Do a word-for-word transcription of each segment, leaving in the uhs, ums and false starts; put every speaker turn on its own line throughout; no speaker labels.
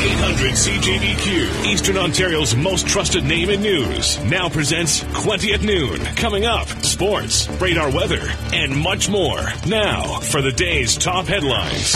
eight hundred C J B Q, Eastern Ontario's most trusted name in news, now presents Quinte at Noon. Coming up, sports, radar weather, and much more. Now, for the day's top headlines.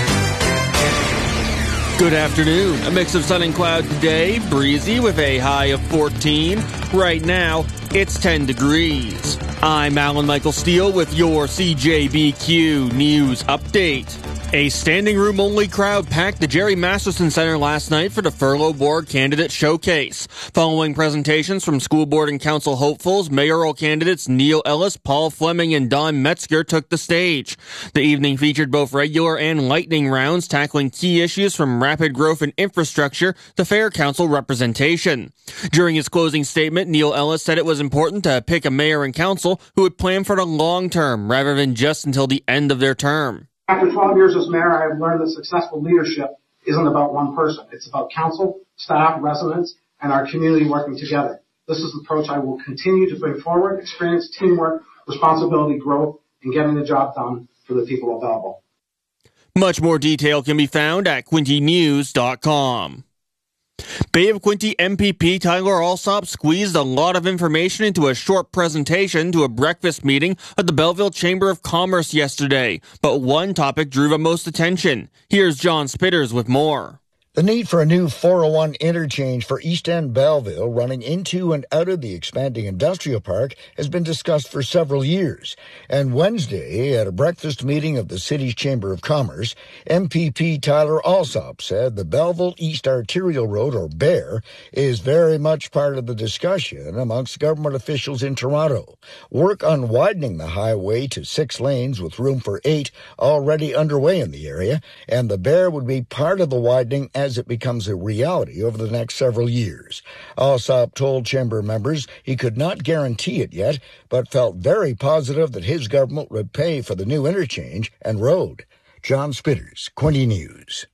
Good afternoon. A mix of sun and cloud today, breezy with a high of fourteen. Right now, it's ten degrees. I'm Alan Michael Steele with your C J B Q News Update. A standing room only crowd packed the Jerry Masterson Center last night for the Furlough Board Candidate Showcase. Following presentations from school board and council hopefuls, mayoral candidates Neil Ellis, Paul Fleming, and Don Metzger took the stage. The evening featured both regular and lightning rounds tackling key issues from rapid growth in infrastructure to fair council representation. During his closing statement, Neil Ellis said it was important to pick a mayor and council who would plan for the long term rather than just until the end of their term.
After twelve years as mayor, I have learned that successful leadership isn't about one person. It's about council, staff, residents, and our community working together. This is the approach I will continue to bring forward: experience, teamwork, responsibility, growth, and getting the job done for the people of Belleville.
Much more detail can be found at quinte news dot com. Bay of Quinte M P P Tyler Alsop squeezed a lot of information into a short presentation to a breakfast meeting at the Belleville Chamber of Commerce yesterday, but one topic drew the most attention. Here's John Spitters with more.
The need for a new four oh one interchange for East End Belleville running into and out of the expanding industrial park has been discussed for several years. And Wednesday, at a breakfast meeting of the city's Chamber of Commerce, M P P Tyler Alsop said the Belleville East Arterial Road, or B E A R, is very much part of the discussion amongst government officials in Toronto. Work on widening the highway to six lanes with room for eight already underway in the area, and the B E A R would be part of the widening as it becomes a reality over the next several years. Alsop told Chamber members he could not guarantee it yet, but felt very positive that his government would pay for the new interchange and road. John Spitters, Quinte News.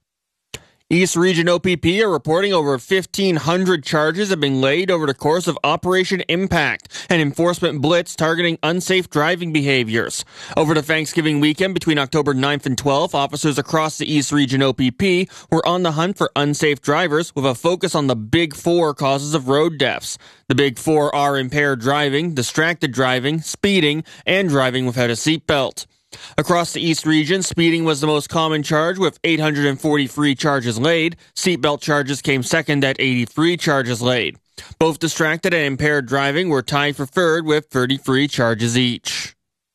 East Region O P P are reporting over fifteen hundred charges have been laid over the course of Operation Impact, an enforcement blitz targeting unsafe driving behaviors. Over the Thanksgiving weekend between October ninth and twelfth, officers across the East Region O P P were on the hunt for unsafe drivers with a focus on the Big Four causes of road deaths. The Big Four are impaired driving, distracted driving, speeding, and driving without a seatbelt. Across the East Region, speeding was the most common charge with eight hundred forty-three charges laid. Seatbelt charges came second at eighty-three charges laid. Both distracted and impaired driving were tied for third with thirty-three charges each.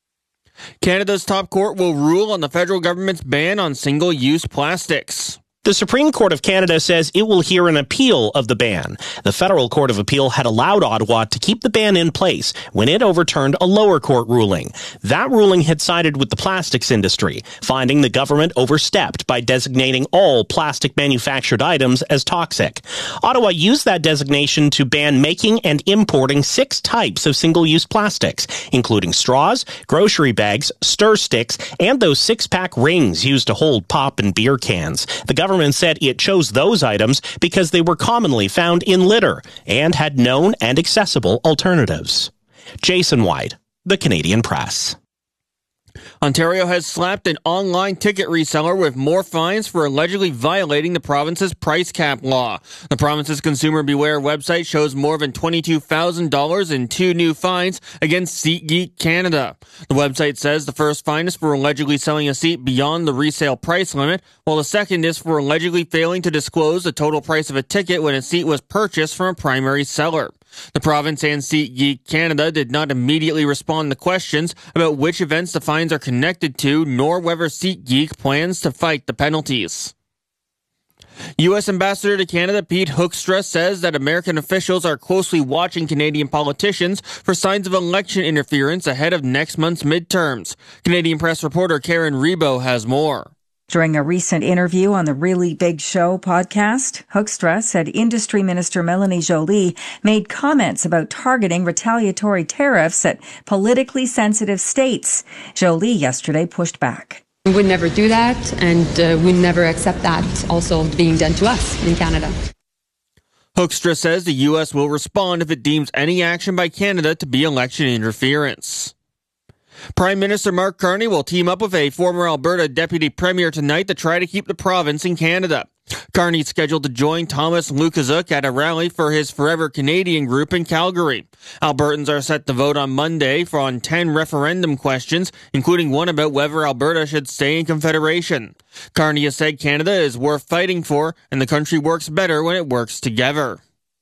Canada's top court will rule on the federal government's ban on single-use plastics.
The Supreme Court of Canada says it will hear an appeal of the ban. The Federal Court of Appeal had allowed Ottawa to keep the ban in place when it overturned a lower court ruling. That ruling had sided with the plastics industry, finding the government overstepped by designating all plastic manufactured items as toxic. Ottawa used that designation to ban making and importing six types of single-use plastics, including straws, grocery bags, stir sticks, and those six-pack rings used to hold pop and beer cans. The government Government said it chose those items because they were commonly found in litter and had known and accessible alternatives. Jason White, The Canadian Press.
Ontario has slapped an online ticket reseller with more fines for allegedly violating the province's price cap law. The province's Consumer Beware website shows more than twenty-two thousand dollars in two new fines against SeatGeek Canada. The website says the first fine is for allegedly selling a seat beyond the resale price limit, while the second is for allegedly failing to disclose the total price of a ticket when a seat was purchased from a primary seller. The province and SeatGeek Canada did not immediately respond to questions about which events the fines are connected to, nor whether SeatGeek plans to fight the penalties. U S Ambassador to Canada Pete Hoekstra says that American officials are closely watching Canadian politicians for signs of election interference ahead of next month's midterms. Canadian Press reporter Karen Rebo has more.
During a recent interview on the Really Big Show podcast, Hoekstra said Industry Minister Melanie Joly made comments about targeting retaliatory tariffs at politically sensitive states. Joly yesterday pushed back.
We would never do that, and uh, we never accept that also being done to us in Canada.
Hoekstra says the U S will respond if it deems any action by Canada to be election interference. Prime Minister Mark Carney will team up with a former Alberta Deputy Premier tonight to try to keep the province in Canada. Carney's scheduled to join Thomas Lukaszuk at a rally for his Forever Canadian group in Calgary. Albertans are set to vote on Monday for on ten referendum questions, including one about whether Alberta should stay in Confederation. Carney has said Canada is worth fighting for, and the country works better when it works together.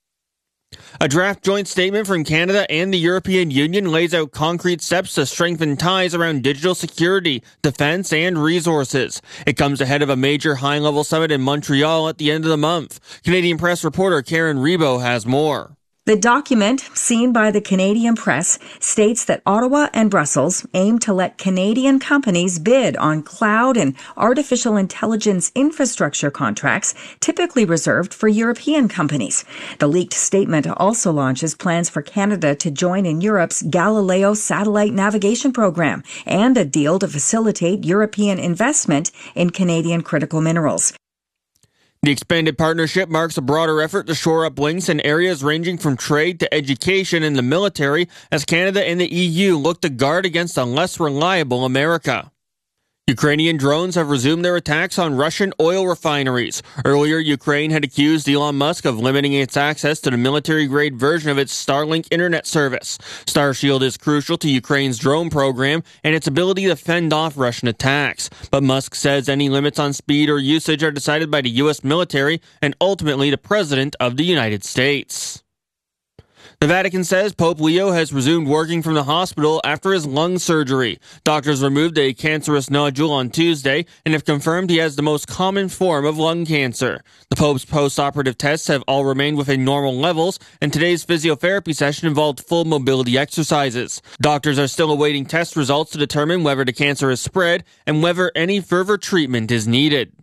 A draft joint statement from Canada and the European Union lays out concrete steps to strengthen ties around digital security, defense, and resources. It comes ahead of a major high-level summit in Montreal at the end of the month. Canadian Press reporter Karen Rebo has more.
The document, seen by the Canadian press, states that Ottawa and Brussels aim to let Canadian companies bid on cloud and artificial intelligence infrastructure contracts typically reserved for European companies. The leaked statement also launches plans for Canada to join in Europe's Galileo satellite navigation program and a deal to facilitate European investment in Canadian critical minerals.
The expanded partnership marks a broader effort to shore up links in areas ranging from trade to education and the military as Canada and the E U look to guard against a less reliable America. Ukrainian drones have resumed their attacks on Russian oil refineries. Earlier, Ukraine had accused Elon Musk of limiting its access to the military-grade version of its Starlink internet service. Starshield is crucial to Ukraine's drone program and its ability to fend off Russian attacks. But Musk says any limits on speed or usage are decided by the U S military and ultimately the President of the United States. The Vatican says Pope Leo has resumed working from the hospital after his lung surgery. Doctors removed a cancerous nodule on Tuesday and have confirmed he has the most common form of lung cancer. The Pope's post-operative tests have all remained within normal levels, and today's physiotherapy session involved full mobility exercises. Doctors are still awaiting test results to determine whether the cancer has spread and whether any further treatment is needed.